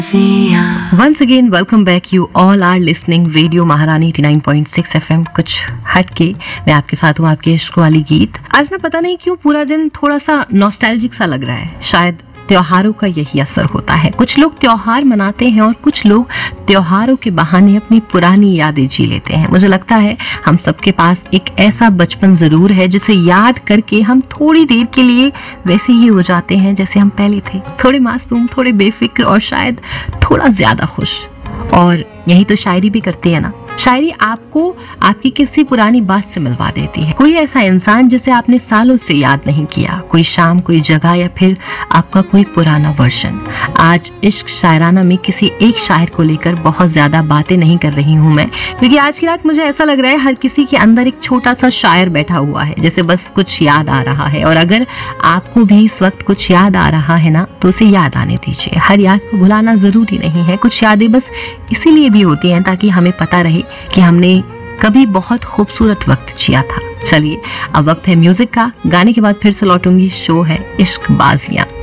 Once again, welcome back. You all are listening Radio महारानी 89.6 FM. कुछ हटके मैं आपके साथ हूँ, आपके इश्क वाली गीत। आज ना पता नहीं क्यों पूरा दिन थोड़ा सा नॉस्टैल्जिक सा लग रहा है। शायद त्योहारों का यही असर होता है। कुछ लोग त्योहार मनाते हैं और कुछ लोग त्योहारों के बहाने अपनी पुरानी यादें जी लेते हैं। मुझे लगता है हम सबके पास एक ऐसा बचपन जरूर है जिसे याद करके हम थोड़ी देर के लिए वैसे ही हो जाते हैं जैसे हम पहले थे, थोड़े मासूम, थोड़े बेफिक्र और शायद थोड़ा ज्यादा खुश। और यही तो शायरी भी करती है ना। शायरी आपको आपकी किसी पुरानी बात से मिलवा देती है। कोई ऐसा इंसान जिसे आपने सालों से याद नहीं किया, कोई शाम, कोई जगह या फिर आपका कोई पुराना वर्जन। आज इश्क शायराना में किसी एक शायर को लेकर बहुत ज्यादा बातें नहीं कर रही हूँ मैं, क्योंकि आज की रात मुझे ऐसा लग रहा है हर किसी के अंदर एक छोटा सा शायर बैठा हुआ है जैसे बस कुछ याद आ रहा है। और अगर आपको भी इस वक्त कुछ याद आ रहा है ना, तो उसे याद आने दीजिए। हर याद को भुलाना जरूरी नहीं है। कुछ यादें बस इसीलिए भी होती हैं ताकि हमें पता रहे कि हमने कभी बहुत खूबसूरत वक्त जिया था। चलिए अब वक्त है म्यूजिक का। गाने के बाद फिर से लौटूंगी। शो है इश्क बाजियां।